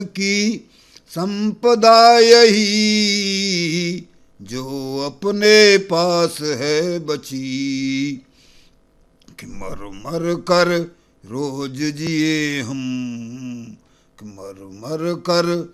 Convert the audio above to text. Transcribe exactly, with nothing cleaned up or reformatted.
की संपदा यही जो अपने पास है बची, कि मर मर कर रोज जिए हम, कि मर मर कर